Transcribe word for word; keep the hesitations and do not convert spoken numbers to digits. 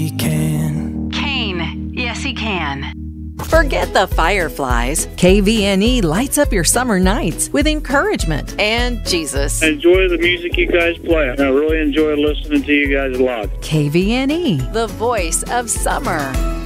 he can. Kane, yes he can. Forget the fireflies. K V N E lights up your summer nights with encouragement and Jesus. I enjoy the music you guys play. I really enjoy listening to you guys a lot. K V N E, the voice of summer.